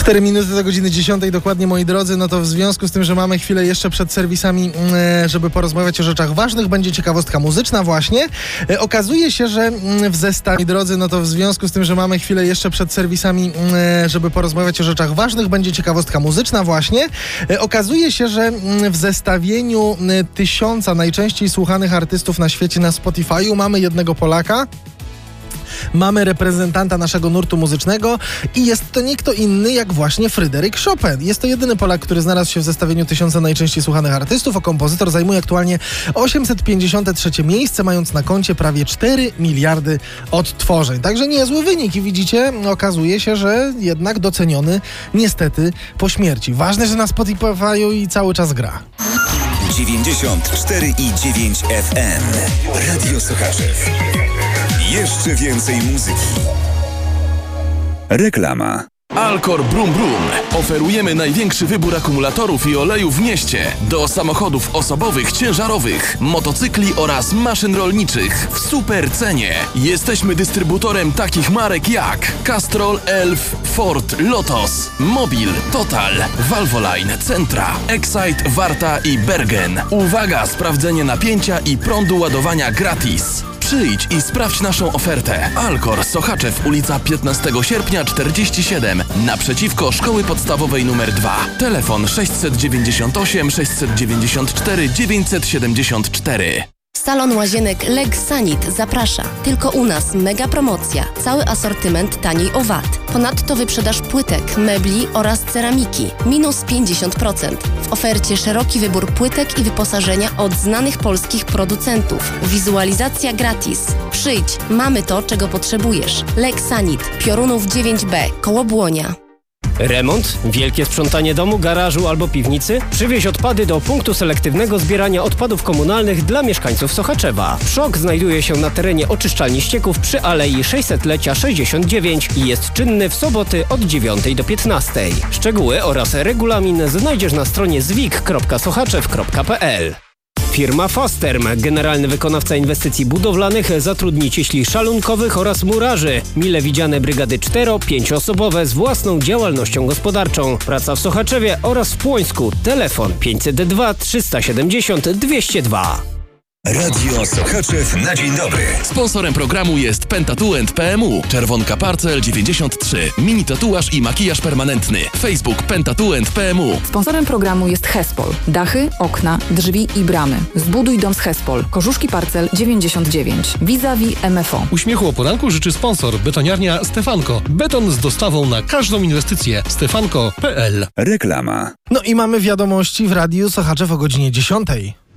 4 minuty do godziny 10 dokładnie, moi drodzy. No to w związku z tym, że mamy chwilę jeszcze przed serwisami, żeby porozmawiać o rzeczach ważnych, będzie ciekawostka muzyczna właśnie. Okazuje się, że w zestawie, moi drodzy, no to w związku z tym, że mamy chwilę jeszcze przed serwisami, żeby porozmawiać o rzeczach ważnych, będzie ciekawostka muzyczna właśnie. Okazuje się, że w zestawieniu 1000 najczęściej słuchanych artystów na świecie na Spotify'u mamy jednego Polaka. Mamy reprezentanta naszego nurtu muzycznego i jest to nie kto inny jak właśnie Fryderyk Chopin. Jest to jedyny Polak, który znalazł się w zestawieniu 1000 najczęściej słuchanych artystów, a kompozytor zajmuje aktualnie 853 miejsce, mając na koncie prawie 4 miliardy odtworzeń. Także niezły wynik i widzicie, okazuje się, że jednak doceniony niestety po śmierci. Ważne, że na Spotify'u i cały czas gra. 94,9 FM. Radio Sochaczew. Jeszcze więcej muzyki. Reklama. Alcor Brum Brum. Oferujemy największy wybór akumulatorów i olejów w mieście. Do samochodów osobowych, ciężarowych, motocykli oraz maszyn rolniczych. W super cenie. Jesteśmy dystrybutorem takich marek jak Castrol, Elf, Ford, Lotos, Mobil, Total, Valvoline, Centra, Excite, Warta i Bergen. Uwaga, sprawdzenie napięcia i prądu ładowania gratis. Przyjdź i sprawdź naszą ofertę. Alcor, Sochaczew, ulica 15 sierpnia 47, naprzeciwko Szkoły Podstawowej nr 2. Telefon 698 694 974. Salon Łazienek Legsanit zaprasza. Tylko u nas mega promocja. Cały asortyment taniej o VAT. Ponadto wyprzedaż płytek, mebli oraz ceramiki. Minus 50%. W ofercie szeroki wybór płytek i wyposażenia od znanych polskich producentów. Wizualizacja gratis. Przyjdź, mamy to, czego potrzebujesz. Legsanit, Piorunów 9B, koło Błonia. Remont, wielkie sprzątanie domu, garażu albo piwnicy? Przywieź odpady do punktu selektywnego zbierania odpadów komunalnych dla mieszkańców Sochaczewa. PSZOK znajduje się na terenie oczyszczalni ścieków przy Alei 600-lecia 69 i jest czynny w soboty od 9 do 15. Szczegóły oraz regulamin znajdziesz na stronie zwik.sochaczew.pl. Firma Fasterm, generalny wykonawca inwestycji budowlanych, zatrudni cieśli szalunkowych oraz murarzy. Mile widziane brygady 4-5 osobowe z własną działalnością gospodarczą. Praca w Sochaczewie oraz w Płońsku. Telefon 502 370 202. Radio Sochaczew na dzień dobry. Sponsorem programu jest Pentatu & PMU. Czerwonka Parcel 93. Mini tatuaż i makijaż permanentny. Facebook Pentatu & PMU. Sponsorem programu jest Hespol. Dachy, okna, drzwi i bramy. Zbuduj dom z Hespol. Korzuszki Parcel 99. Vis-a-vis MFO. Uśmiechu o poranku życzy sponsor. Betoniarnia Stefanko. Beton z dostawą na każdą inwestycję. Stefanko.pl. Reklama. No i mamy wiadomości w Radiu Sochaczew o godzinie 10.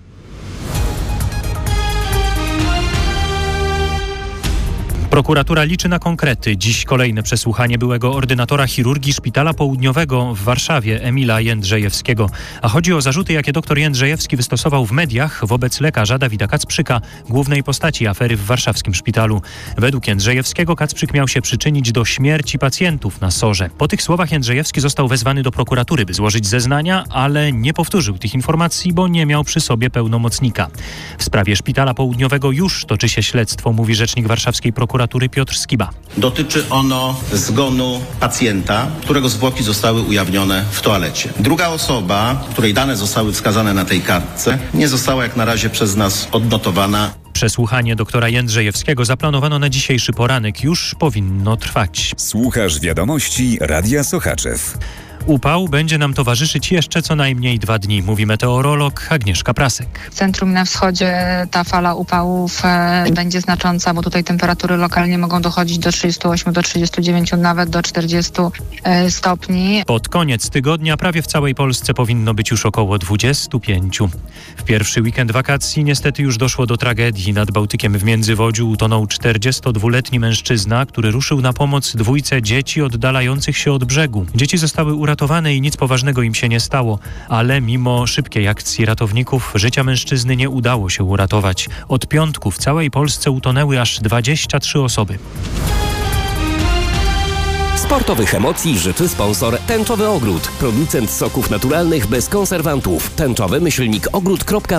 Prokuratura liczy na konkrety. Dziś kolejne przesłuchanie byłego ordynatora chirurgii Szpitala Południowego w Warszawie, Emila Jędrzejewskiego. A chodzi o zarzuty, jakie dr Jędrzejewski wystosował w mediach wobec lekarza Dawida Kacprzyka, głównej postaci afery w warszawskim szpitalu. Według Jędrzejewskiego Kacprzyk miał się przyczynić do śmierci pacjentów na SOR-ze. Po tych słowach Jędrzejewski został wezwany do prokuratury, by złożyć zeznania, ale nie powtórzył tych informacji, bo nie miał przy sobie pełnomocnika. W sprawie Szpitala Południowego już toczy się śledztwo, mówi rzecznik warszawskiej prokuratury Piotr Skiba. Dotyczy ono zgonu pacjenta, którego zwłoki zostały ujawnione w toalecie. Druga osoba, której dane zostały wskazane na tej kartce, nie została jak na razie przez nas odnotowana. Przesłuchanie doktora Jędrzejewskiego zaplanowano na dzisiejszy poranek. Już powinno trwać. Słuchasz wiadomości Radia Sochaczew. Upał będzie nam towarzyszyć jeszcze co najmniej 2 dni, mówi meteorolog Agnieszka Prasek. W centrum i na wschodzie ta fala upałów będzie znacząca, bo tutaj temperatury lokalnie mogą dochodzić do 38, do 39, nawet do 40 stopni. Pod koniec tygodnia prawie w całej Polsce powinno być już około 25. W pierwszy weekend wakacji niestety już doszło do tragedii. Nad Bałtykiem w Międzywodziu utonął 42-letni mężczyzna, który ruszył na pomoc 2 dzieci oddalających się od brzegu. Dzieci zostały uratowane i nic poważnego im się nie stało, ale mimo szybkiej akcji ratowników życia mężczyzny nie udało się uratować. Od piątku w całej Polsce utonęły aż 23 osoby. Sportowych emocji życzy sponsor Tęczowy Ogród. Producent soków naturalnych bez konserwantów. Tęczowy-ogród.pl